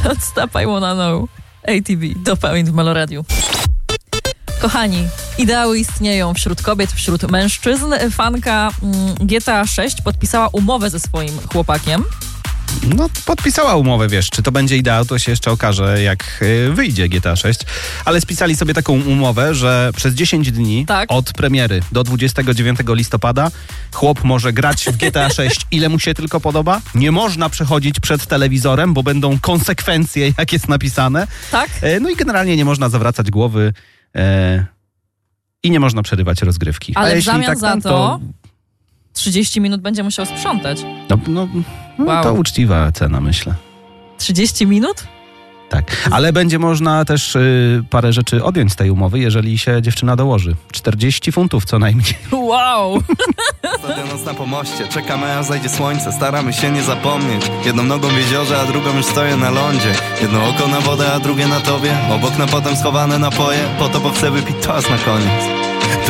Don't Stop, I Wanna Know. ATV, Dopamine w Meloradiu. Kochani, ideały istnieją wśród kobiet, wśród mężczyzn. Fanka GTA 6 podpisała umowę ze swoim chłopakiem. No, podpisała umowę, wiesz, czy to będzie ideał, to się jeszcze okaże, jak wyjdzie GTA 6. Ale spisali sobie taką umowę, że przez 10 dni od premiery do 29 listopada chłop może grać w GTA 6 ile mu się tylko podoba. Nie można przechodzić przed telewizorem, bo będą konsekwencje, jak jest napisane. Tak? No i generalnie nie można zawracać głowy i nie można przerywać rozgrywki. Ale w zamian za to 30 minut będzie musiał sprzątać. Wow. To uczciwa cena, myślę. 30 minut? Tak, ale będzie można też parę rzeczy odjąć z tej umowy, jeżeli się dziewczyna dołoży. 40 funtów co najmniej. Wow! Ostatnia noc na pomoście, czekamy aż zajdzie słońce, staramy się nie zapomnieć. Jedną nogą w jeziorze, a drugą już stoję na lądzie. Jedno oko na wodę, a drugie na tobie. Obok na potem schowane napoje, po to, bo chcę wypić toast na koniec.